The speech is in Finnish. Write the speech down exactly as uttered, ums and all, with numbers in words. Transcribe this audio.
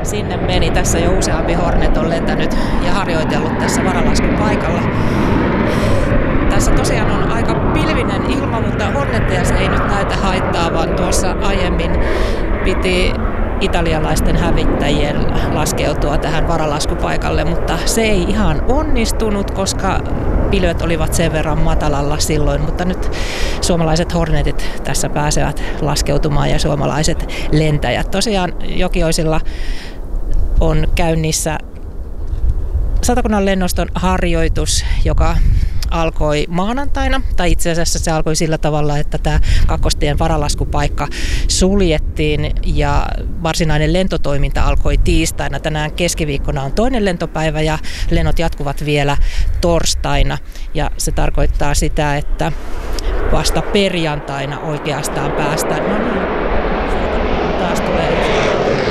sinne meni. Tässä jo useampi Hornet on lentänyt ja harjoitellut tässä varalaskupaikalla. Tässä tosiaan on aika pilvinen ilma, mutta Hornetteja se ei nyt näytä haittaavan. Tuossa aiemmin piti italialaisten hävittäjien laskeutua tähän varalaskupaikalle, mutta se ei ihan onnistunut, koska pilvet olivat sen verran matalalla silloin, mutta nyt suomalaiset Hornetit tässä pääsevät laskeutumaan ja suomalaiset lentäjät. Tosiaan Jokioisilla on käynnissä Satakunnan lennoston harjoitus, joka alkoi maanantaina, tai itse asiassa se alkoi sillä tavalla, että tämä Kakkostien varalaskupaikka suljettiin ja varsinainen lentotoiminta alkoi tiistaina. Tänään keskiviikkona on toinen lentopäivä ja lennot jatkuvat vielä torstaina ja se tarkoittaa sitä, että vasta perjantaina oikeastaan päästään. No niin.